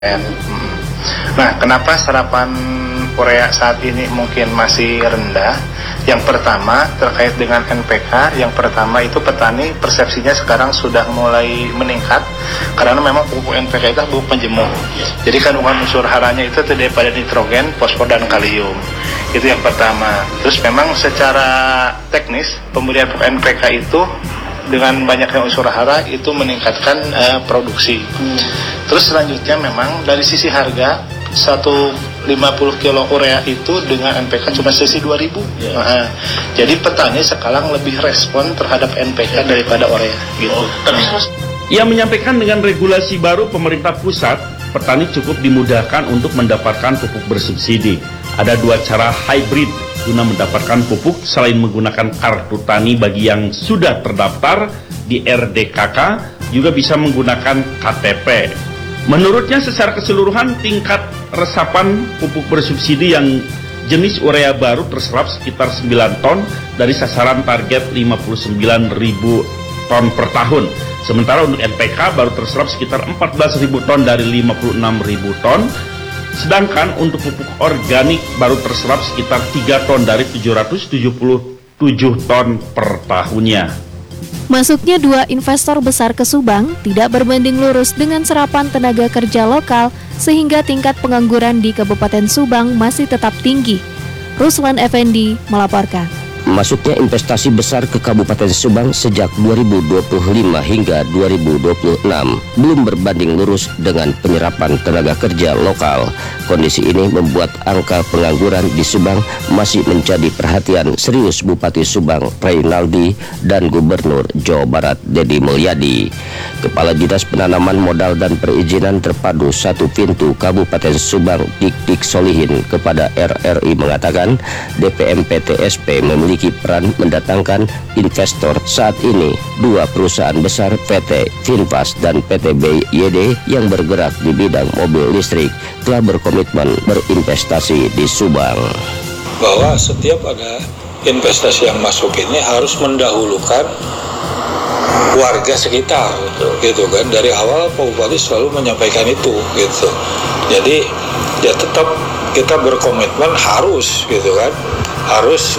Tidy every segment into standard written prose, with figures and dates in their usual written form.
Nah, kenapa serapan urea saat ini mungkin masih rendah? Yang pertama terkait dengan NPK, yang pertama itu petani persepsinya sekarang sudah mulai meningkat karena memang pupuk NPK itu pupuk penjemur. Jadi kandungan unsur haranya itu terdiri pada nitrogen, fosfor dan kalium. Itu yang pertama. Terus memang secara teknis pemberian pupuk NPK itu dengan banyaknya unsur hara itu meningkatkan produksi. Terus selanjutnya memang dari sisi harga 150 kilo urea itu dengan NPK cuma selisih 2.000. Nah, jadi petani sekarang lebih respon terhadap NPK daripada urea gitu. Ia menyampaikan dengan regulasi baru pemerintah pusat, petani cukup dimudahkan untuk mendapatkan pupuk bersubsidi. Ada 2 cara hybrid guna mendapatkan pupuk selain menggunakan kartu tani bagi yang sudah terdaftar di RDKK, juga bisa menggunakan KTP. Menurutnya secara keseluruhan tingkat resapan pupuk bersubsidi yang jenis urea baru terserap sekitar 9 ton dari sasaran target 59.000 ton per tahun. Sementara untuk NPK baru terserap sekitar 14.000 ton dari 56.000 ton. Sedangkan untuk pupuk organik baru terserap sekitar 3 ton dari 777 ton per tahunnya. Masuknya 2 investor besar ke Subang tidak berbanding lurus dengan serapan tenaga kerja lokal sehingga tingkat pengangguran di Kabupaten Subang masih tetap tinggi. Ruslan Effendi melaporkan. Masuknya investasi besar ke Kabupaten Subang sejak 2025 hingga 2026 belum berbanding lurus dengan penyerapan tenaga kerja lokal. Kondisi ini membuat angka pengangguran di Subang masih menjadi perhatian serius Bupati Subang Reynaldi dan Gubernur Jawa Barat Deddy Mulyadi. Kepala Dinas Penanaman Modal dan Perizinan Terpadu 1 Pintu Kabupaten Subang Dik Solihin kepada RRI mengatakan DPMPTSP memiliki peran mendatangkan investor. Saat ini 2 perusahaan besar PT Finfast dan PT BYD yang bergerak di bidang mobil listrik telah berkomitmen berinvestasi di Subang. Bahwa setiap ada investasi yang masuk ini harus mendahulukan warga sekitar gitu kan. Dari awal Pak Bupati selalu menyampaikan itu gitu. Jadi ya tetap kita berkomitmen harus gitu kan, harus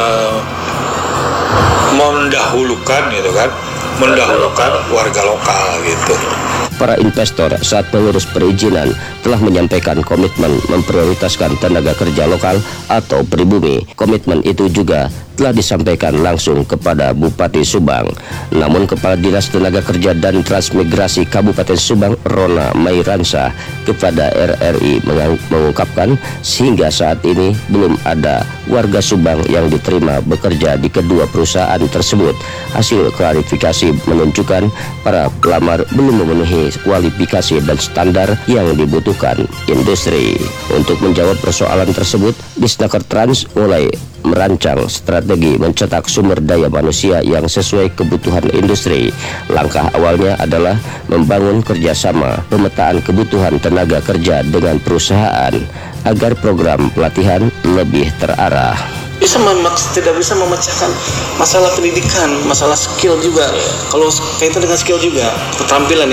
mendahulukan gitu kan, mendahulukan warga lokal gitu. Para investor saat mengurus perizinan telah menyampaikan komitmen memprioritaskan tenaga kerja lokal atau pribumi. Komitmen itu juga telah disampaikan langsung kepada Bupati Subang. Namun Kepala Dinas Tenaga Kerja dan Transmigrasi Kabupaten Subang Rona Mairansa kepada RRI mengungkapkan sehingga saat ini belum ada warga Subang yang diterima bekerja di kedua perusahaan tersebut. Hasil klarifikasi menunjukkan para pelamar belum memenuhi kualifikasi dan standar yang dibutuhkan industri. Untuk menjawab persoalan tersebut, Disnaker Trans mulai merancang strategi mencetak sumber daya manusia yang sesuai kebutuhan industri. Langkah awalnya adalah membangun kerjasama pemetaan kebutuhan tenaga kerja dengan perusahaan agar program pelatihan lebih terarah. Tidak bisa memecahkan masalah pendidikan, masalah skill juga. Kalau kaitan dengan skill juga, keterampilan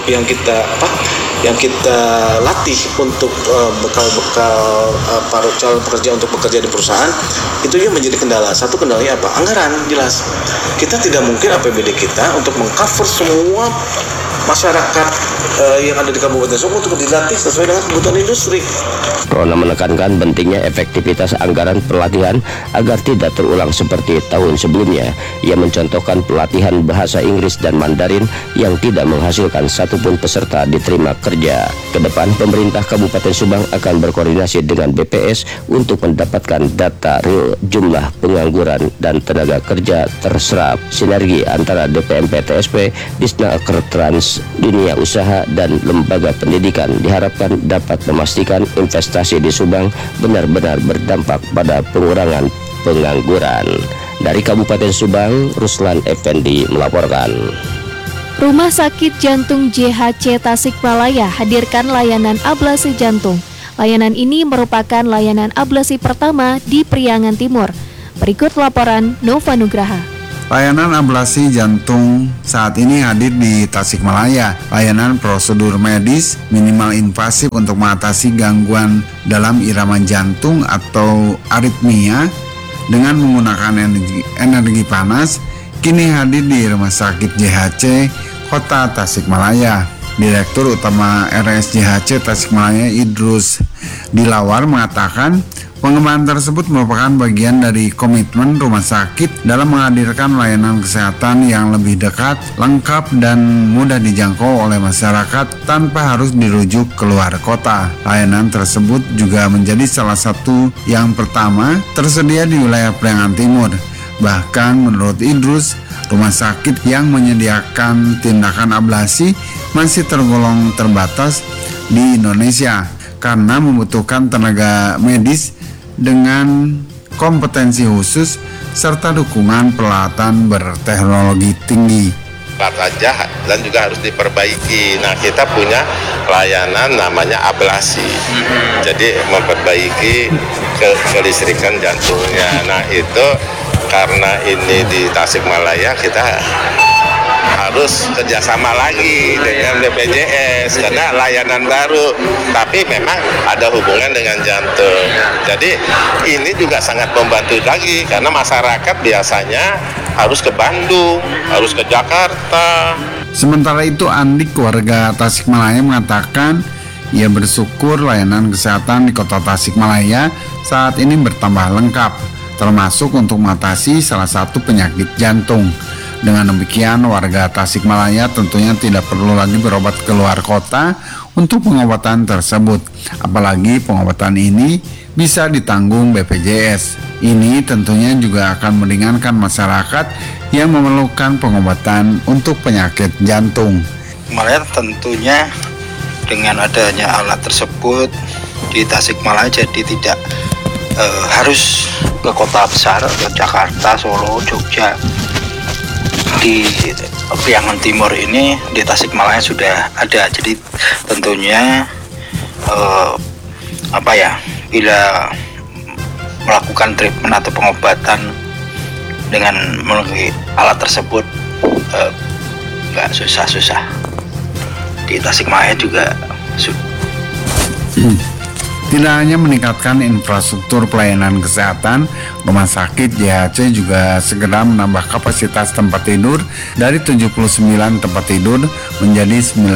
yang kita latih untuk bekal-bekal para calon pekerja untuk bekerja di perusahaan, itu juga menjadi kendala. Satu kendalanya apa? Anggaran, jelas. Kita tidak mungkin APBD kita untuk mengcover semua masyarakat yang ada di Kabupaten Subang untuk dilatih sesuai dengan kebutuhan industri. Rona menekankan pentingnya efektivitas anggaran pelatihan agar tidak terulang seperti tahun sebelumnya. Ia mencontohkan pelatihan bahasa Inggris dan Mandarin yang tidak menghasilkan satupun peserta diterima kerja. Kedepan pemerintah Kabupaten Subang akan berkoordinasi dengan BPS untuk mendapatkan data real jumlah pengangguran dan tenaga kerja terserap. Sinergi antara DPMPTSP, Disnaker Trans, dunia usaha dan lembaga pendidikan diharapkan dapat memastikan investasi di Subang benar-benar berdampak pada pengurangan pengangguran. Dari Kabupaten Subang, Ruslan Effendi melaporkan. Rumah Sakit Jantung JHC Tasikmalaya hadirkan layanan ablasi jantung. Layanan ini merupakan layanan ablasi pertama di Priangan Timur. Berikut laporan Nova Nugraha. Layanan ablasi jantung saat ini hadir di Tasikmalaya. Layanan prosedur medis minimal invasif untuk mengatasi gangguan dalam irama jantung atau aritmia dengan menggunakan energi panas kini hadir di Rumah Sakit JHC Kota Tasikmalaya. Direktur Utama RSJHC Tasikmalaya Idrus Dilawar mengatakan pengembangan tersebut merupakan bagian dari komitmen rumah sakit dalam menghadirkan layanan kesehatan yang lebih dekat, lengkap, dan mudah dijangkau oleh masyarakat tanpa harus dirujuk keluar kota. Layanan tersebut juga menjadi salah satu yang pertama tersedia di wilayah Priangan Timur. Bahkan menurut Idrus, rumah sakit yang menyediakan tindakan ablasi masih tergolong terbatas di Indonesia karena membutuhkan tenaga medis dengan kompetensi khusus serta dukungan peralatan berteknologi tinggi. Saja dan juga harus diperbaiki. Nah, kita punya layanan namanya ablasi. Jadi memperbaiki kelistrikan jantungnya. Nah, itu karena ini di Tasikmalaya kita harus kerjasama lagi dengan BPJS karena layanan baru, tapi memang ada hubungan dengan jantung. Jadi ini juga sangat membantu lagi karena masyarakat biasanya harus ke Bandung, harus ke Jakarta. Sementara itu Andik warga Tasikmalaya mengatakan ia bersyukur layanan kesehatan di Kota Tasikmalaya saat ini bertambah lengkap, termasuk untuk mengatasi salah satu penyakit jantung. Dengan demikian, warga Tasikmalaya tentunya tidak perlu lagi berobat keluar kota untuk pengobatan tersebut. Apalagi pengobatan ini bisa ditanggung BPJS. Ini tentunya juga akan meringankan masyarakat yang memerlukan pengobatan untuk penyakit jantung. Malaya tentunya dengan adanya alat tersebut di Tasikmalaya jadi tidak harus ke kota besar, ke Jakarta, Solo, Jogja. Di Priangan Timur ini di Tasikmalaya sudah ada, jadi tentunya bila melakukan treatment atau pengobatan dengan melalui alat tersebut nggak susah-susah. Di Tasikmalaya juga Tidak hanya meningkatkan infrastruktur pelayanan kesehatan, Rumah Sakit JHC juga segera menambah kapasitas tempat tidur dari 79 tempat tidur menjadi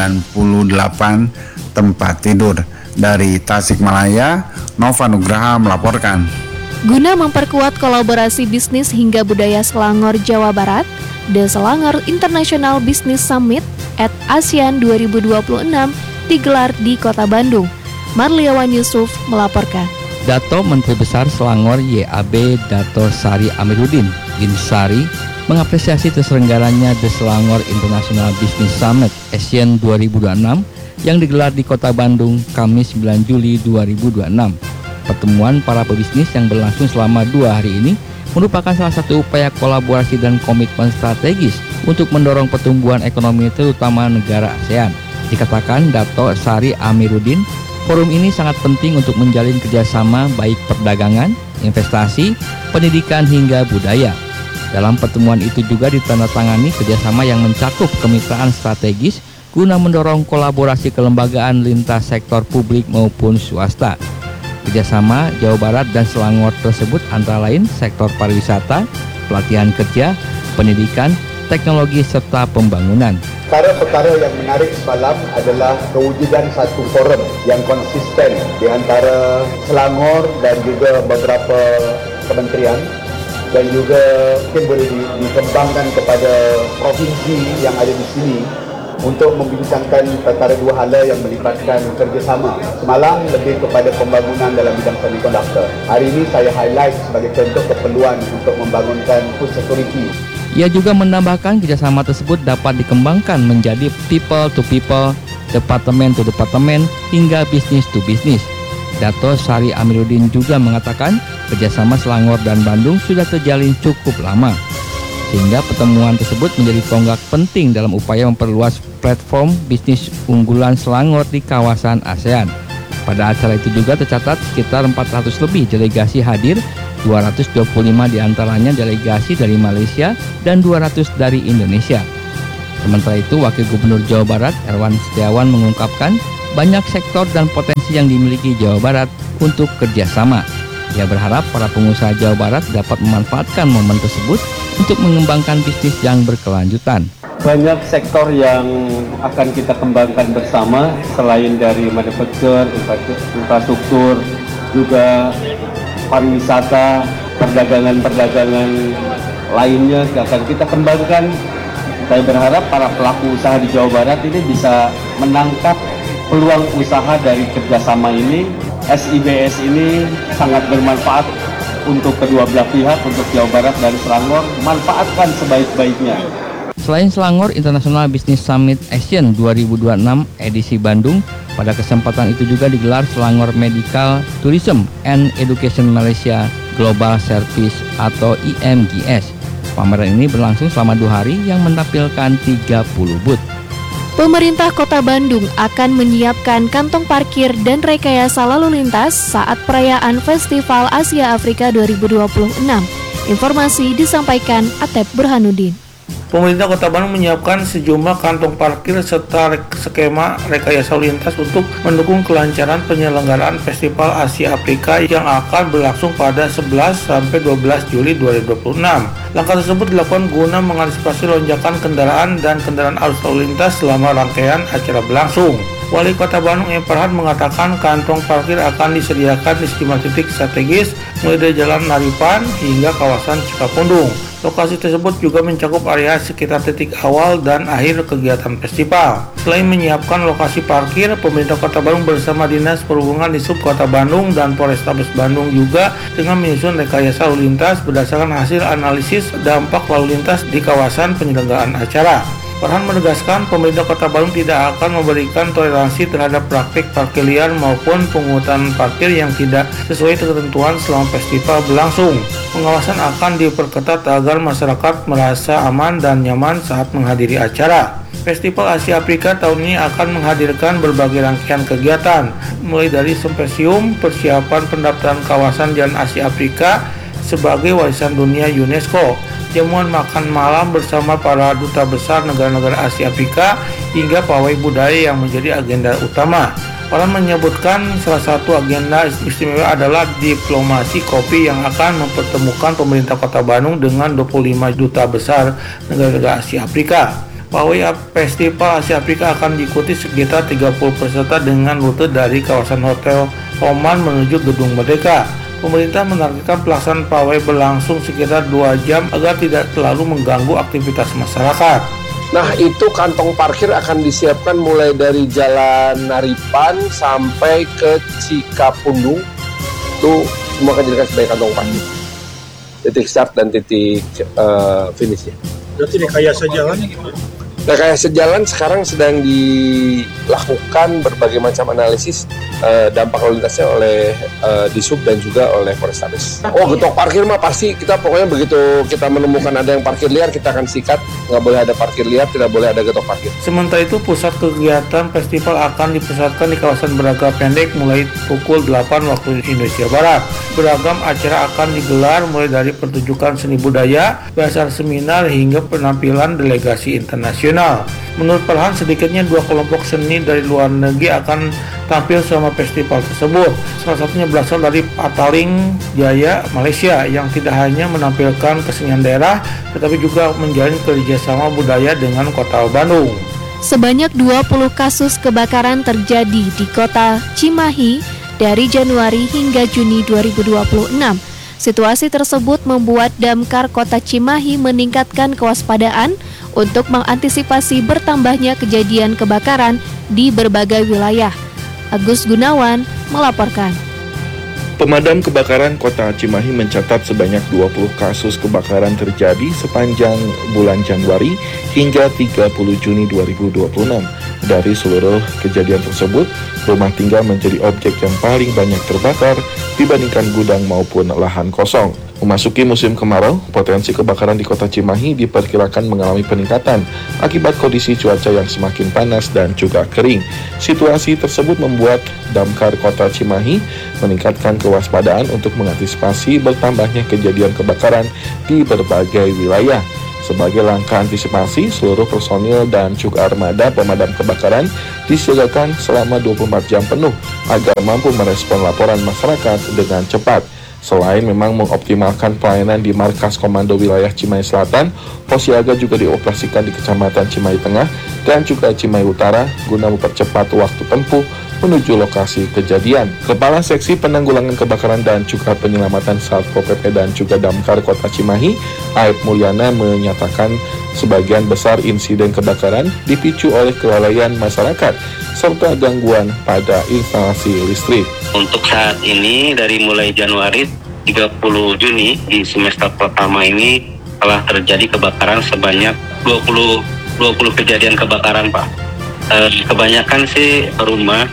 98 tempat tidur. Dari Tasikmalaya, Nova Nugraha melaporkan. Guna memperkuat kolaborasi bisnis hingga budaya Selangor, Jawa Barat, The Selangor International Business Summit at ASEAN 2026 digelar di Kota Bandung. Marliawan Yusuf melaporkan. Dato Menteri Besar Selangor YAB Dato Sari Amiruddin Ginsari mengapresiasi terselenggaranya The Selangor International Business Summit ASEAN 2026 yang digelar di Kota Bandung Kamis 9 Juli 2026. Pertemuan para pebisnis yang berlangsung selama 2 hari ini merupakan salah satu upaya kolaborasi dan komitmen strategis untuk mendorong pertumbuhan ekonomi terutama negara ASEAN. Dikatakan Dato Sari Amiruddin, forum ini sangat penting untuk menjalin kerjasama baik perdagangan, investasi, pendidikan hingga budaya. Dalam pertemuan itu juga ditandatangani kerjasama yang mencakup kemitraan strategis guna mendorong kolaborasi kelembagaan lintas sektor publik maupun swasta. Kerjasama Jawa Barat dan Selangor tersebut antara lain sektor pariwisata, pelatihan kerja, pendidikan, teknologi, serta pembangunan. Perkara-perkara yang menarik semalam adalah kewujudan satu forum yang konsisten di antara Selangor dan juga beberapa kementerian dan juga mungkin boleh dikembangkan kepada provinsi yang ada di sini untuk membincangkan perkara dua hala yang melibatkan kerjasama. Semalam lebih kepada pembangunan dalam bidang semiconductor. Hari ini saya highlight sebagai contoh keperluan untuk membangunkan food security. Ia juga menambahkan kerjasama tersebut dapat dikembangkan menjadi people to people, departemen to departemen, hingga business to business. Dato Sari Amiruddin juga mengatakan kerjasama Selangor dan Bandung sudah terjalin cukup lama, sehingga pertemuan tersebut menjadi tonggak penting dalam upaya memperluas platform bisnis unggulan Selangor di kawasan ASEAN. Pada acara itu juga tercatat sekitar 400 lebih delegasi hadir 225 diantaranya delegasi dari Malaysia dan 200 dari Indonesia. Sementara itu, Wakil Gubernur Jawa Barat Erwan Setiawan mengungkapkan banyak sektor dan potensi yang dimiliki Jawa Barat untuk kerjasama. Ia berharap para pengusaha Jawa Barat dapat memanfaatkan momen tersebut untuk mengembangkan bisnis yang berkelanjutan. Banyak sektor yang akan kita kembangkan bersama selain dari manufaktur, infrastruktur, juga pariwisata, perdagangan lainnya akan kita kembangkan. Saya berharap para pelaku usaha di Jawa Barat ini bisa menangkap peluang usaha dari kerjasama ini. SIBS ini sangat bermanfaat untuk kedua belah pihak, untuk Jawa Barat dan Selangor. Manfaatkan sebaik-baiknya. Selain Selangor International Business Summit ASEAN 2026 edisi Bandung, pada kesempatan itu juga digelar Selangor Medical Tourism and Education Malaysia Global Service atau IMGS. Pameran ini berlangsung selama 2 hari yang menampilkan 30 booth. Pemerintah Kota Bandung akan menyiapkan kantong parkir dan rekayasa lalu lintas saat perayaan Festival Asia Afrika 2026. Informasi disampaikan Atep Burhanuddin. Pemerintah Kota Bandung menyiapkan sejumlah kantong parkir serta skema rekayasa lalu lintas untuk mendukung kelancaran penyelenggaraan Festival Asia Afrika yang akan berlangsung pada 11 sampai 12 Juli 2026. Langkah tersebut dilakukan guna mengantisipasi lonjakan kendaraan dan kendaraan arus lalu lintas selama rangkaian acara berlangsung. Wali Kota Bandung M. Farhan mengatakan kantong parkir akan disediakan di sejumlah titik strategis mulai dari Jalan Naripan hingga kawasan Cikapundung. Lokasi tersebut juga mencakup area sekitar titik awal dan akhir kegiatan festival. Selain menyiapkan lokasi parkir, pemerintah Kota Bandung bersama Dinas Perhubungan di Sub Kota Bandung dan Polrestabes Bandung juga dengan menyusun rekayasa lalu lintas berdasarkan hasil analisis dampak lalu lintas di kawasan penyelenggaraan acara. Farhan menegaskan pemerintah Kota Bandung tidak akan memberikan toleransi terhadap praktik parkir liar maupun pungutan parkir yang tidak sesuai ketentuan selama festival berlangsung. Pengawasan akan diperketat agar masyarakat merasa aman dan nyaman saat menghadiri acara. Festival Asia Afrika tahun ini akan menghadirkan berbagai rangkaian kegiatan, mulai dari simposium persiapan pendaftaran kawasan Jalan Asia Afrika sebagai warisan dunia UNESCO, jamuan makan malam bersama para duta besar negara-negara Asia Afrika, hingga pawai budaya yang menjadi agenda utama. Orang menyebutkan salah satu agenda istimewa adalah diplomasi kopi yang akan mempertemukan pemerintah Kota Bandung dengan 25 duta besar negara-negara Asia Afrika. Pawai Festival Asia Afrika akan diikuti sekitar 30 peserta dengan rute dari kawasan Hotel Oman menuju Gedung Merdeka. Pemerintah menargetkan pelaksanaan pawai berlangsung sekitar 2 jam agar tidak terlalu mengganggu aktivitas masyarakat. Nah, itu kantong parkir akan disiapkan mulai dari Jalan Naripan sampai ke Cikapundung. Itu semua akan dijadikan sebagai kantong parkir. Titik start dan titik finishnya. Berarti rekayasa jalan? Rekayasa jalan sekarang sedang dilakukan berbagai macam analisis dampak lalu lintasnya oleh Disub dan juga oleh Polrestabes. Oh, getok parkir mah pasti kita pokoknya begitu kita menemukan ada yang parkir liar kita akan sikat, nggak boleh ada parkir liar, tidak boleh ada getok parkir. Sementara itu pusat kegiatan festival akan dipusatkan di kawasan Braga Pendek mulai pukul 8 waktu Indonesia Barat. Beragam acara akan digelar mulai dari pertunjukan seni budaya, bazar seminar hingga penampilan delegasi internasional. Menurut Farhan, sedikitnya 2 kelompok seni dari luar negeri akan tampil selama festival tersebut. Salah satunya berasal dari Pataling Jaya, Malaysia, yang tidak hanya menampilkan kesenian daerah, tetapi juga menjalin kerjasama budaya dengan Kota Bandung. Sebanyak 20 kasus kebakaran terjadi di Kota Cimahi dari Januari hingga Juni 2026. Situasi tersebut membuat Damkar Kota Cimahi meningkatkan kewaspadaan untuk mengantisipasi bertambahnya kejadian kebakaran di berbagai wilayah. Agus Gunawan melaporkan. Pemadam kebakaran Kota Cimahi mencatat sebanyak 20 kasus kebakaran terjadi sepanjang bulan Januari hingga 30 Juni 2026. Dari seluruh kejadian tersebut, rumah tinggal menjadi objek yang paling banyak terbakar dibandingkan gudang maupun lahan kosong. Memasuki musim kemarau, potensi kebakaran di Kota Cimahi diperkirakan mengalami peningkatan akibat kondisi cuaca yang semakin panas dan juga kering. Situasi tersebut membuat Damkar Kota Cimahi meningkatkan kewaspadaan untuk mengantisipasi bertambahnya kejadian kebakaran di berbagai wilayah. Sebagai langkah antisipasi, seluruh personil dan juga armada pemadam kebakaran disiagakan selama 24 jam penuh agar mampu merespon laporan masyarakat dengan cepat. Selain memang mengoptimalkan pelayanan di markas komando wilayah Cimahi Selatan, pos siaga juga dioperasikan di Kecamatan Cimahi Tengah dan juga Cimahi Utara guna mempercepat waktu tempuh menuju lokasi kejadian. Kepala Seksi Penanggulangan Kebakaran dan juga Penyelamatan Satpol PP dan juga Damkar Kota Cimahi, Aib Mulyana, menyatakan sebagian besar insiden kebakaran dipicu oleh kelalaian masyarakat serta gangguan pada instalasi listrik. Untuk saat ini dari mulai Januari 30 Juni di semester pertama ini telah terjadi kebakaran sebanyak 20 kejadian kebakaran, Pak. Kebanyakan sih rumah,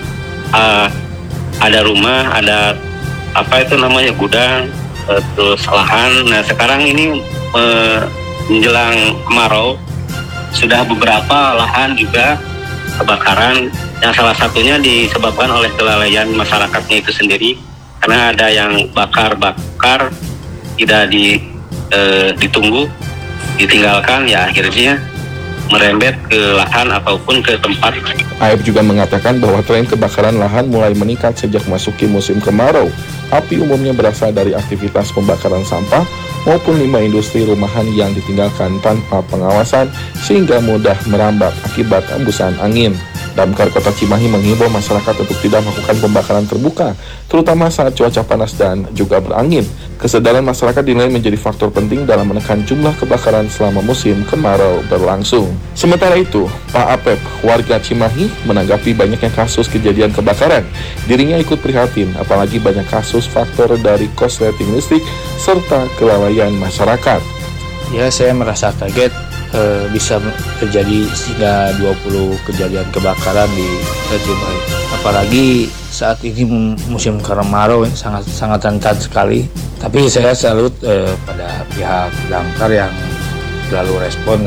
ada apa itu namanya gudang, terus lahan. Nah sekarang ini menjelang kemarau sudah beberapa lahan juga kebakaran, yang salah satunya disebabkan oleh kelalaian masyarakatnya itu sendiri, karena ada yang bakar tidak ditunggu, ditinggalkan, ya akhirnya merembet ke lahan ataupun ke tempat. Aib juga mengatakan bahwa tren kebakaran lahan mulai meningkat sejak masuki musim kemarau. Api umumnya berasal dari aktivitas pembakaran sampah maupun limbah industri rumahan yang ditinggalkan tanpa pengawasan sehingga mudah merambat akibat embusan angin. Damkar Kota Cimahi menghimbau masyarakat untuk tidak melakukan pembakaran terbuka, terutama saat cuaca panas dan juga berangin. Kesadaran masyarakat dinilai menjadi faktor penting dalam menekan jumlah kebakaran selama musim kemarau berlangsung. Sementara itu, Pak Apep, warga Cimahi, menanggapi banyaknya kasus kejadian kebakaran. Dirinya ikut prihatin, apalagi banyak kasus faktor dari korsleting listrik serta kelalaian masyarakat. Ya, saya merasa kaget bisa terjadi hingga 20 kejadian kebakaran di Cimahi. Apalagi saat ini musim kemarau sangat rentan sekali. Tapi saya salut pada pihak damkar yang selalu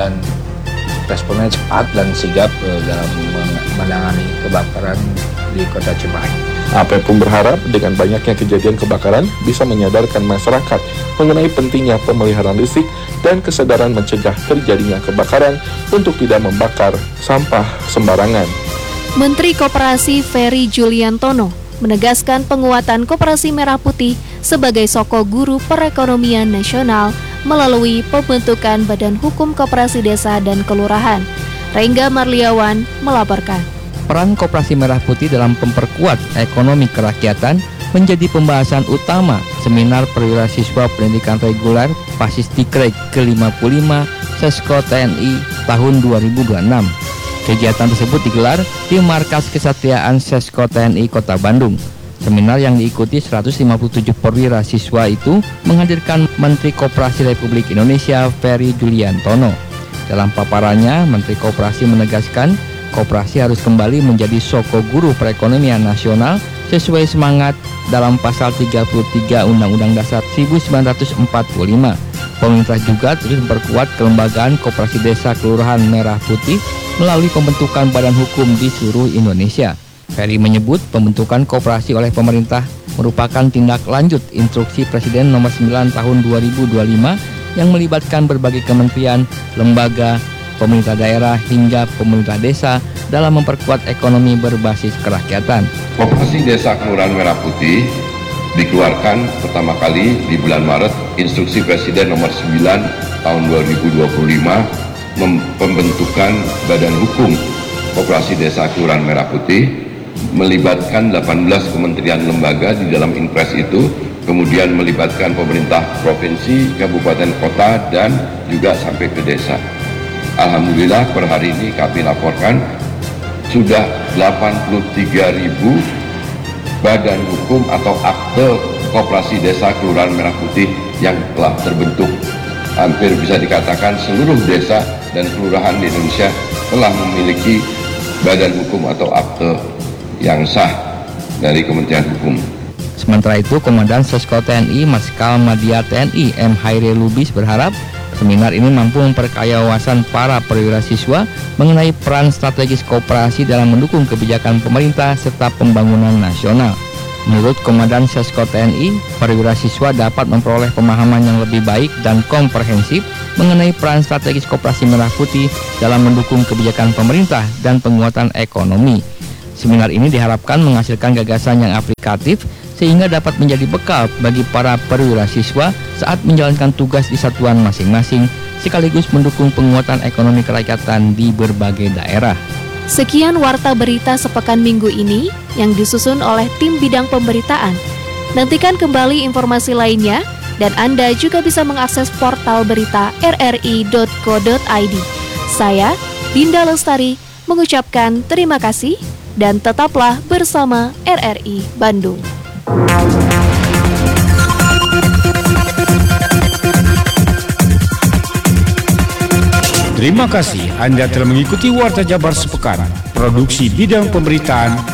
responnya cepat dan sigap dalam menangani kebakaran di Kota Cimahi. AP pun berharap dengan banyaknya kejadian kebakaran bisa menyadarkan masyarakat mengenai pentingnya pemeliharaan listrik dan kesadaran mencegah terjadinya kebakaran untuk tidak membakar sampah sembarangan. Menteri Koperasi Ferry Juliantono menegaskan penguatan Koperasi Merah Putih sebagai soko guru perekonomian nasional melalui pembentukan Badan Hukum Koperasi Desa dan Kelurahan. Rengga Marliawan melaporkan. Peran Koperasi Merah Putih dalam memperkuat ekonomi kerakyatan menjadi pembahasan utama seminar perwira siswa pendidikan reguler Pasistikre ke-55 Sesko TNI tahun 2026. Kegiatan tersebut digelar di Markas Kesatiaan Sesko TNI Kota Bandung. Seminar yang diikuti 157 perwira siswa itu menghadirkan Menteri Koperasi Republik Indonesia Ferry Juliantono. Dalam paparannya, Menteri Koperasi menegaskan koperasi harus kembali menjadi soko guru perekonomian nasional sesuai semangat dalam pasal 33 Undang-Undang Dasar 1945. Pemerintah juga terus memperkuat kelembagaan Koperasi Desa Kelurahan Merah Putih melalui pembentukan badan hukum di seluruh Indonesia. Ferry menyebut pembentukan koperasi oleh pemerintah merupakan tindak lanjut instruksi Presiden nomor 9 tahun 2025 yang melibatkan berbagai kementerian, lembaga, pemerintah daerah hingga pemerintah desa dalam memperkuat ekonomi berbasis kerakyatan. Koperasi Desa Kelurahan Merah Putih dikeluarkan pertama kali di bulan Maret Instruksi Presiden nomor 9 tahun 2025 pembentukan Badan Hukum Koperasi Desa Kelurahan Merah Putih melibatkan 18 kementerian lembaga di dalam Inpres itu, kemudian melibatkan pemerintah provinsi, kabupaten, kota, dan juga sampai ke desa. Alhamdulillah per hari ini kami laporkan sudah 83.000 badan hukum atau akte koperasi desa Kelurahan Merah Putih yang telah terbentuk. Hampir bisa dikatakan seluruh desa dan kelurahan di Indonesia telah memiliki badan hukum atau akte yang sah dari Kementerian Hukum. Sementara itu, Komandan Sesko TNI Marskal Madya TNI M. Hairil Lubis berharap seminar ini mampu memperkaya wawasan para perwira siswa mengenai peran strategis koperasi dalam mendukung kebijakan pemerintah serta pembangunan nasional. Menurut Komandan Sesko TNI, perwira siswa dapat memperoleh pemahaman yang lebih baik dan komprehensif mengenai peran strategis koperasi merah putih dalam mendukung kebijakan pemerintah dan penguatan ekonomi. Seminar ini diharapkan menghasilkan gagasan yang aplikatif sehingga dapat menjadi bekal bagi para perwira siswa saat menjalankan tugas di satuan masing-masing, sekaligus mendukung penguatan ekonomi kerakyatan di berbagai daerah. Sekian Warta Berita sepekan minggu ini yang disusun oleh tim bidang pemberitaan. Nantikan kembali informasi lainnya dan Anda juga bisa mengakses portal berita rri.co.id. Saya, Dinda Lestari, mengucapkan terima kasih dan tetaplah bersama RRI Bandung. Terima kasih Anda telah mengikuti Warta Jabar Sepekan, produksi bidang pemberitaan